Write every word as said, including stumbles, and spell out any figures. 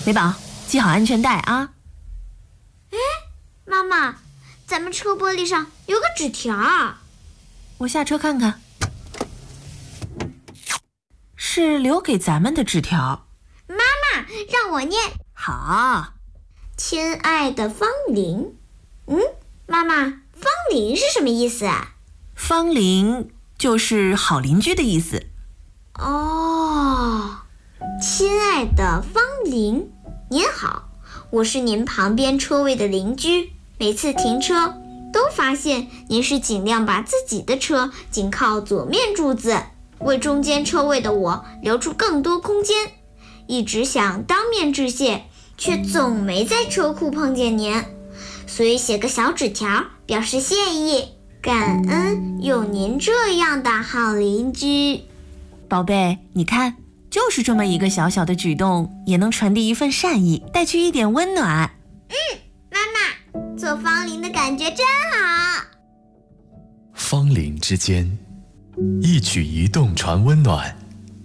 美宝，系好安全带啊。 哎，妈妈，咱们车玻璃上有个纸条。 我下车看看。是留给咱们的纸条。 妈妈，让我念。 好。 亲爱的方玲。嗯，妈妈，方玲是什么意思啊？ 方玲就是好邻居的意思。 哦，亲爱的方玲，您好，我是您旁边车位的邻居，每次停车都发现您是尽量把自己的车紧靠左面柱子，为中间车位的我留出更多空间，一直想当面致谢，却总没在车库碰见您，所以写个小纸条表示谢意，感恩有您这样的好邻居。 宝贝，你看，就是这么一个小小的举动，也能传递一份善意，带去一点温暖。 嗯，妈妈，做方玲的感觉真好。 方玲之间，一举一动传温暖，